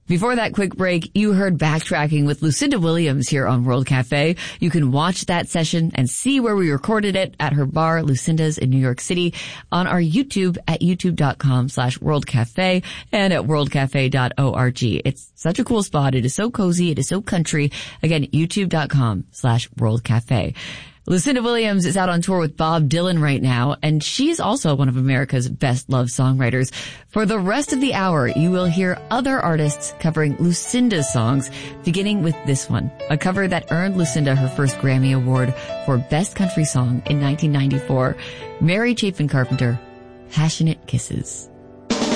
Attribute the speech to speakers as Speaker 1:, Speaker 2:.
Speaker 1: Before that quick break, you heard Backtracking with Lucinda Williams here on World Cafe. You can watch that session and see where we recorded it at her bar, Lucinda's in New York City, on our YouTube at youtube.com/worldcafe and at worldcafe.org. It's such a cool spot. It is so cozy. It is so country. Again, youtube.com/worldcafe. Lucinda Williams is out on tour with Bob Dylan right now, and she's also one of America's best loved songwriters. For the rest of the hour, you will hear other artists covering Lucinda's songs, beginning with this one, a cover that earned Lucinda her first Grammy Award for Best Country Song in 1994. Mary Chapin Carpenter, Passionate Kisses.